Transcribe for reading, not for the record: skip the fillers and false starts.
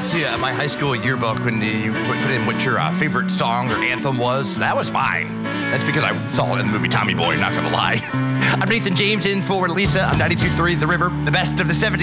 back to my high school yearbook when you put in what your favorite song or anthem was. That was mine. That's because I saw it in the movie Tommy Boy, not gonna lie. I'm Nathan James in for Lisa. I'm 92.3 The River, the best of the 70s.